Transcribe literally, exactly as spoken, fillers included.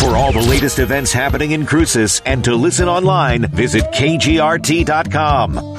For all the latest events happening in Cruces and to listen online, visit K G R T dot com.